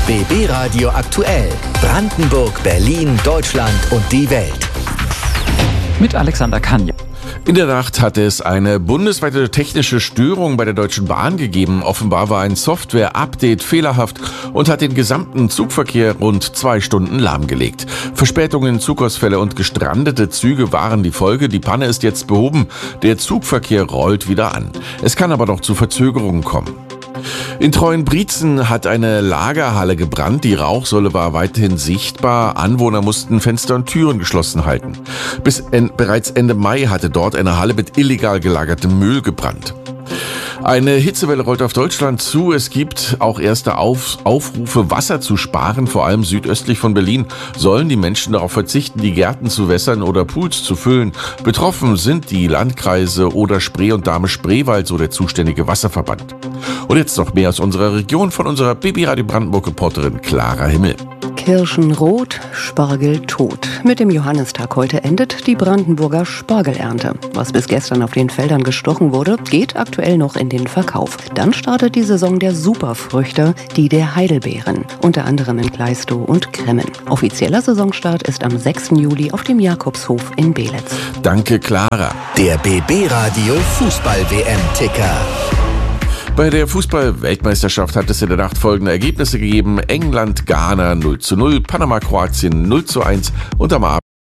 BB Radio aktuell. Brandenburg, Berlin, Deutschland und die Welt. Mit Alexander Kanja. In der Nacht hatte es eine bundesweite technische Störung bei der Deutschen Bahn gegeben. Offenbar war ein Software-Update fehlerhaft und hat den gesamten Zugverkehr rund 2 Stunden lahmgelegt. Verspätungen, Zugausfälle und gestrandete Züge waren die Folge. Die Panne ist jetzt behoben. Der Zugverkehr rollt wieder an. Es kann aber noch zu Verzögerungen kommen. In Treuenbrietzen hat eine Lagerhalle gebrannt. Die Rauchsäule war weiterhin sichtbar. Anwohner mussten Fenster und Türen geschlossen halten. Bereits Ende Mai hatte dort eine Halle mit illegal gelagertem Müll gebrannt. Eine Hitzewelle rollt auf Deutschland zu. Es gibt auch erste Aufrufe, Wasser zu sparen. Vor allem südöstlich von Berlin sollen die Menschen darauf verzichten, die Gärten zu wässern oder Pools zu füllen. Betroffen sind die Landkreise Oder-Spree und Dahme-Spreewald, so der zuständige Wasserverband. Und jetzt noch mehr aus unserer Region von unserer BB Radio Brandenburg-Reporterin Clara Himmel. Kirschen rot, Spargel tot. Mit dem Johannistag heute endet die Brandenburger Spargelernte. Was bis gestern auf den Feldern gestochen wurde, geht aktuell noch in den Verkauf. Dann startet die Saison der Superfrüchte, die der Heidelbeeren, unter anderem in Glaistow und Grimmen. Offizieller Saisonstart ist am 6. Juli auf dem Jakobshof in Beelitz. Danke, Clara. Der BB Radio Fußball-WM-Ticker. Bei der Fußball-Weltmeisterschaft hat es in der Nacht folgende Ergebnisse gegeben. England, Ghana 0:0, Panama, Kroatien 0:1 und am Abend